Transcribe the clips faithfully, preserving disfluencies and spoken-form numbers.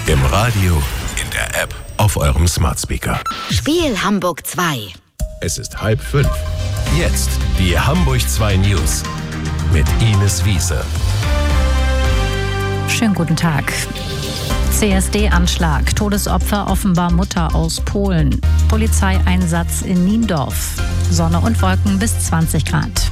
Im Radio, in der App, auf eurem Smart Speaker. Spiel Hamburg zwei. Es ist halb fünf. Jetzt die Hamburg zwei News mit Ines Wiese. Schönen guten Tag. C S D-Anschlag. Todesopfer offenbar Mutter aus Polen. Polizeieinsatz in Niendorf. Sonne und Wolken bis zwanzig Grad.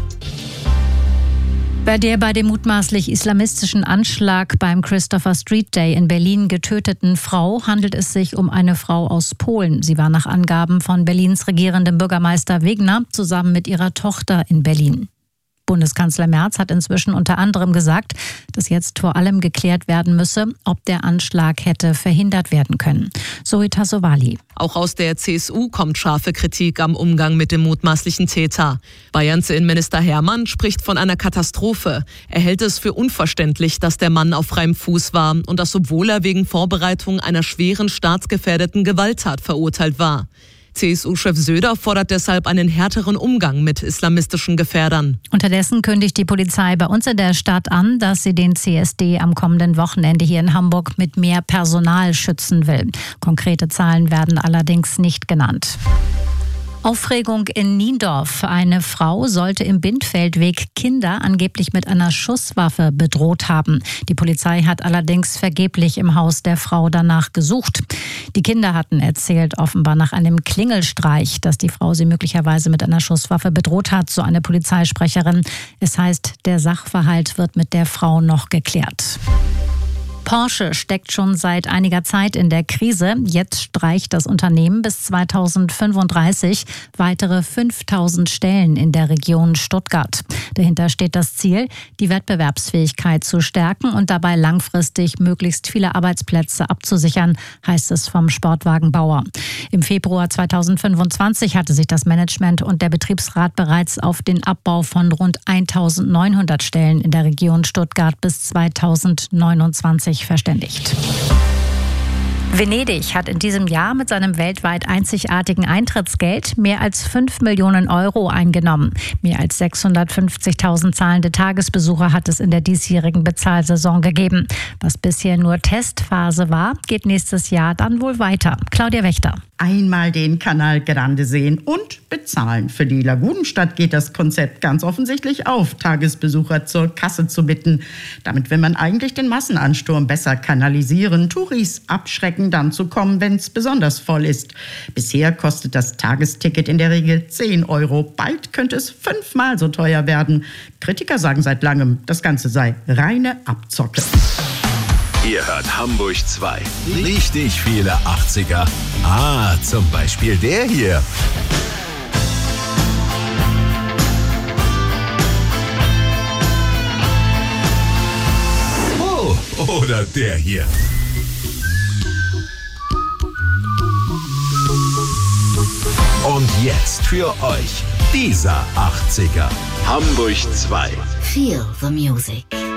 Bei der bei dem mutmaßlich islamistischen Anschlag beim Christopher Street Day in Berlin getöteten Frau handelt es sich um eine Frau aus Polen. Sie war nach Angaben von Berlins regierendem Bürgermeister Wegner zusammen mit ihrer Tochter in Berlin. Bundeskanzler Merz hat inzwischen unter anderem gesagt, dass jetzt vor allem geklärt werden müsse, ob der Anschlag hätte verhindert werden können. Zoe Tassovali. Auch aus der C S U kommt scharfe Kritik am Umgang mit dem mutmaßlichen Täter. Bayerns Innenminister Hermann spricht von einer Katastrophe. Er hält es für unverständlich, dass der Mann auf freiem Fuß war und das, obwohl er wegen Vorbereitung einer schweren staatsgefährdeten Gewalttat verurteilt war. C S U-Chef Söder fordert deshalb einen härteren Umgang mit islamistischen Gefährdern. Unterdessen kündigt die Polizei bei uns in der Stadt an, dass sie den C S D am kommenden Wochenende hier in Hamburg mit mehr Personal schützen will. Konkrete Zahlen werden allerdings nicht genannt. Aufregung in Niendorf. Eine Frau sollte im Bindfeldweg Kinder angeblich mit einer Schusswaffe bedroht haben. Die Polizei hat allerdings vergeblich im Haus der Frau danach gesucht. Die Kinder hatten erzählt, offenbar nach einem Klingelstreich, dass die Frau sie möglicherweise mit einer Schusswaffe bedroht hat, so eine Polizeisprecherin. Es heißt, der Sachverhalt wird mit der Frau noch geklärt. Porsche steckt schon seit einiger Zeit in der Krise. Jetzt streicht das Unternehmen bis zweitausendfünfunddreißig weitere fünftausend Stellen in der Region Stuttgart. Dahinter steht das Ziel, die Wettbewerbsfähigkeit zu stärken und dabei langfristig möglichst viele Arbeitsplätze abzusichern, heißt es vom Sportwagenbauer. Im Februar zweitausendfünfundzwanzig hatte sich das Management und der Betriebsrat bereits auf den Abbau von rund eintausendneunhundert Stellen in der Region Stuttgart bis zweitausendneunundzwanzig verständigt. Venedig hat in diesem Jahr mit seinem weltweit einzigartigen Eintrittsgeld mehr als fünf Millionen Euro eingenommen. Mehr als sechshundertfünfzigtausend zahlende Tagesbesucher hat es in der diesjährigen Bezahlsaison gegeben. Was bisher nur Testphase war, geht nächstes Jahr dann wohl weiter. Claudia Wächter. Einmal den Canal Grande sehen und bezahlen. Für die Lagunenstadt geht das Konzept ganz offensichtlich auf, Tagesbesucher zur Kasse zu bitten. Damit will man eigentlich den Massenansturm besser kanalisieren, Touris abschrecken, dann zu kommen, wenn es besonders voll ist. Bisher kostet das Tagesticket in der Regel zehn Euro. Bald könnte es fünfmal so teuer werden. Kritiker sagen seit langem, das Ganze sei reine Abzocke. Ihr hört Hamburg zwei. Richtig viele achtziger. Ah, zum Beispiel der hier. Oh, oder der hier. Und jetzt für euch dieser achtziger. Hamburg zwei. Feel the music.